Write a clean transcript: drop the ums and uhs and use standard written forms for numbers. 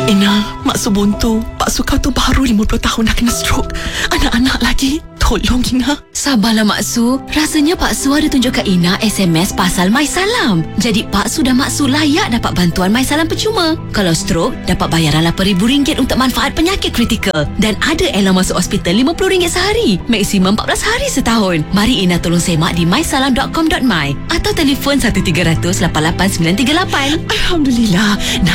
Ina, Mak Su buntu. Pak Su kau tu baru 50 tahun dah kena stroke. Anak-anak lagi. Tolong Ina. Sabarlah Mak Su. Rasanya Pak Su ada tunjuk kat Ina SMS pasal MySalam. Jadi Pak Su dan Mak Su layak dapat bantuan MySalam percuma. Kalau stroke, dapat bayaran RM8,000 untuk manfaat penyakit kritikal. Dan ada elang masuk hospital RM50 sehari. Maksimum 14 hari setahun. Mari Ina tolong semak di mysalam.com.my atau telefon 1300 88 938. Alhamdulillah.